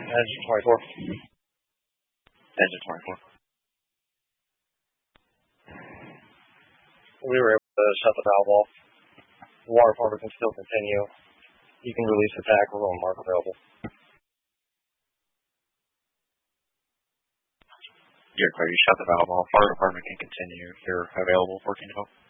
Engine 24. Engine 24. We were able to shut the valve off. The water department can still continue. You can release the tack. We're going mark available. You're clear. You shut the valve off. Fire department can continue. If you're available, 14 to go.